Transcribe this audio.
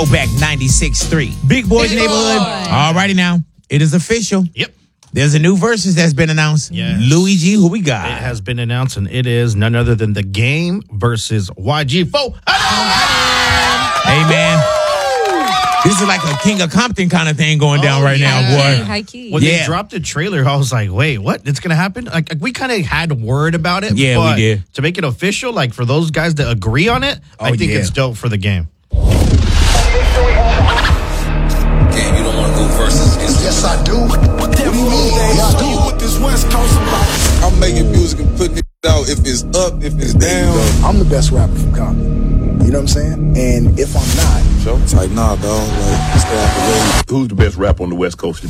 Back 96.3. Big Boys Neighborhood. Alrighty now. It is official. Yep. There's a new versus that's been announced. Yes. Louis G, who we got? It has been announced, and it is none other than The Game versus YG4. Hey, man. This is like a King of Compton kind of thing going down right now, boy. High key. When they dropped the trailer, I was like, wait, what? It's going to happen? Like, we kind of had word about it. Yeah, but we did. To make it official, like, for those guys that agree on it, I think it's dope for The Game. Game, you don't want to go versus? Yes, I do. What do you mean? I do. What this West Coast about? I'm making music and putting it out. If it's up, if it's down. I'm the best rapper from Compton. You know what I'm saying? And if I'm not, It's like, nah, dog. Like, stay out the way. Who's the best rapper on the West Coast today?